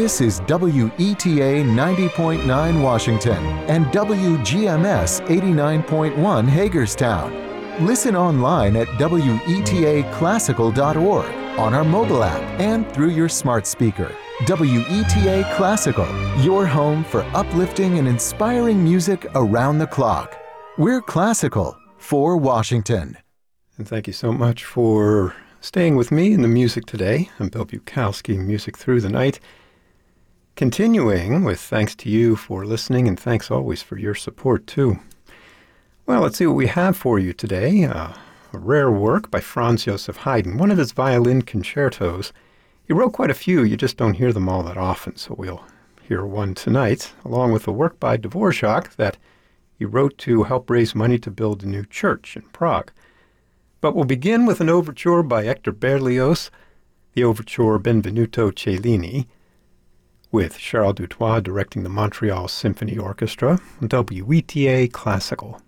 This is WETA 90.9 Washington and WGMS 89.1 Hagerstown. Listen online at WETAclassical.org, on our mobile app, and through your smart speaker. WETA Classical, your home for uplifting and inspiring music around the clock. We're classical for Washington. And thank you so much for staying with me in the music today. I'm Bill Bukowski, Music Through the Night. Continuing with thanks to you for listening, and thanks always for your support too. Well, let's see what we have for you today. A rare work by Franz Joseph Haydn, one of his violin concertos. He wrote quite a few, you just don't hear them all that often, so we'll hear one tonight, along with a work by Dvorak that he wrote to help raise money to build a new church in Prague. But we'll begin with an overture by Hector Berlioz, the overture Benvenuto Cellini, with Charles Dutoit directing the Montreal Symphony Orchestra, WETA Classical.